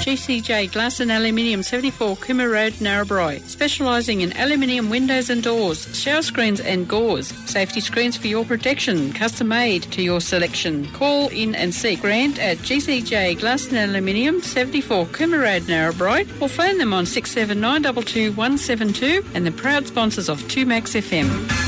GCJ Glass and Aluminium, 74 Cooma Road, Narrabri, specialising in aluminium windows and doors, shower screens and gauze, safety screens for your protection, custom made to your selection. Call in and see Grant at GCJ Glass and Aluminium, 74 Cooma Road, Narrabri, or phone them on 679 22172, and the proud sponsors of 2Max FM.